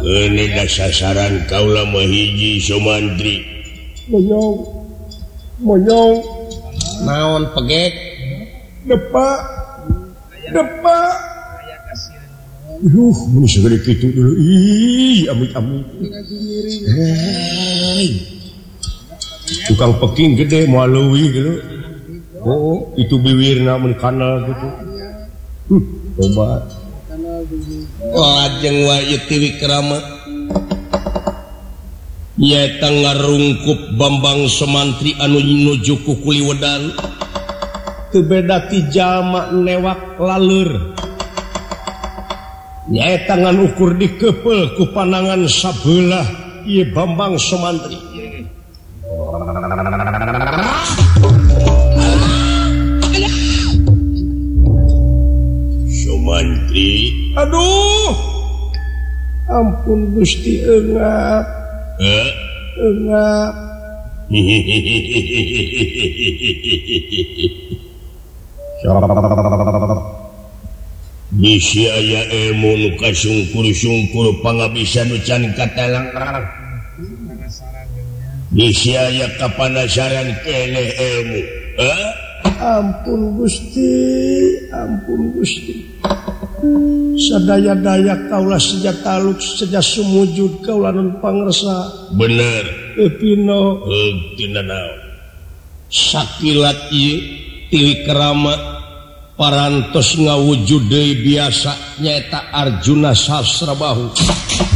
sasaran kaula mahiji Sumantri monyong naon pegek depak ini segede gitu dulu amit tukang peking gede mualui gitu itu bibirna mun kanal gitu coba lajeng wae Wikrama nyaeta ngarungkup Bambang Sumantri anu nuju ku Kuliwedan teu beda ti jalma newak laleur nyaeta ngan ukur dikeupel ku panangan sabelah ieu Bambang Sumantri Sumantri aduh ampun Gusti eungap bisi aya ilmu nu kasungkur-sungkur pangabisan nu can katalang bisi aya kapanasaran keneh ilmu ampun Gusti sadaya-daya kaulah sejak taluk sejak sumujud kaulah nun pangresa bener Epino tina naon sakilat ieu ti Wikrama parantos ngawujud deui biasa nyaeta Arjuna Sasrabahu